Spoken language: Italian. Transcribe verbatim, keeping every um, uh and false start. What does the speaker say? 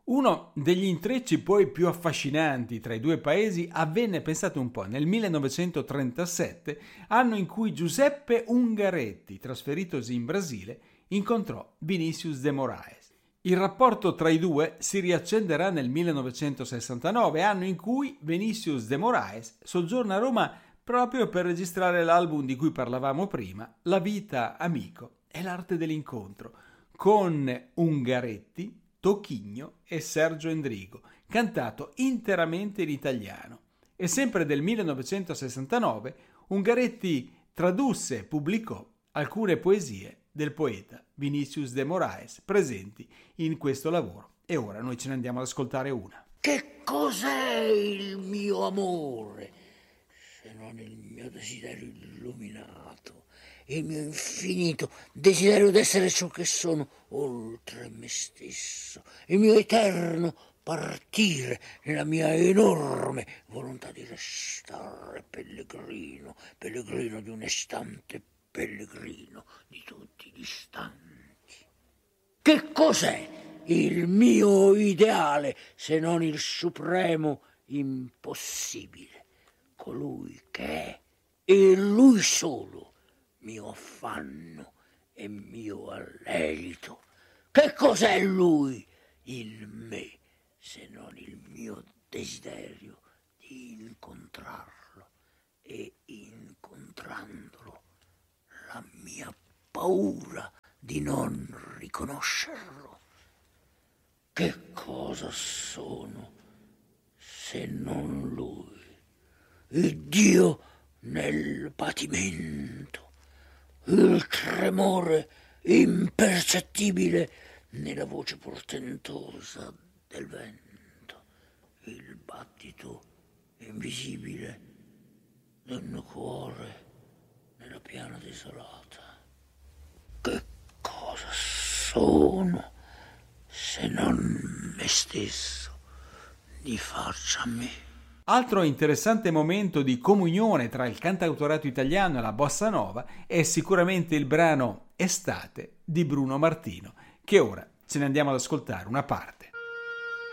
Uno degli intrecci poi più affascinanti tra i due paesi avvenne, pensate un po', nel millenovecentotrentasette, anno in cui Giuseppe Ungaretti, trasferitosi in Brasile, incontrò Vinícius de Moraes. Il rapporto tra i due si riaccenderà nel millenovecentosessantanove, anno in cui Vinícius de Moraes soggiorna a Roma proprio per registrare l'album di cui parlavamo prima, La vita amico e l'arte dell'incontro, con Ungaretti, Toquinho e Sergio Endrigo, cantato interamente in italiano. E sempre del millenovecentosessantanove Ungaretti tradusse e pubblicò alcune poesie del poeta Vinícius de Moraes presenti in questo lavoro. E ora noi ce ne andiamo ad ascoltare una. Che cos'è il mio amore, se non il mio desiderio illuminato, il mio infinito desiderio d'essere ciò che sono oltre me stesso, il mio eterno partire nella mia enorme volontà di restare pellegrino, pellegrino di un istante, pellegrino di tutti gli istanti. Che cos'è il mio ideale se non il supremo impossibile, colui che è e lui solo mio affanno e mio alelito? Che cos'è lui, il me, se non il mio desiderio di incontrarlo e incontrandolo la mia paura di non riconoscerlo? Che cosa sono se non lui, il Dio nel patimento, il tremore impercettibile nella voce portentosa del vento, il battito invisibile del mio cuore nella piana desolata? Che cosa sono se non me stesso di faccia a me? Altro interessante momento di comunione tra il cantautorato italiano e la bossa nova è sicuramente il brano Estate di Bruno Martino, che ora ce ne andiamo ad ascoltare una parte.